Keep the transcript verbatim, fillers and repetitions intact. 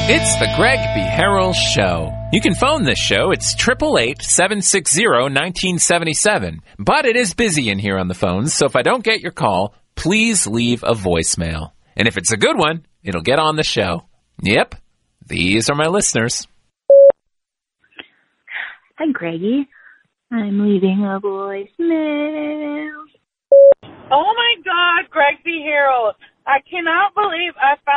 It's the Greg B. Harrell Show. You can phone this show. It's eight eight eight, seven six zero, one nine seven seven. But it is busy in here on the phones, so if I don't get your call, please leave a voicemail. And if it's a good one, it'll get on the show. Yep, these are my listeners. Hi, Greggy. I'm leaving a voicemail. Oh, my God, Greg B. Harrell. I cannot believe I found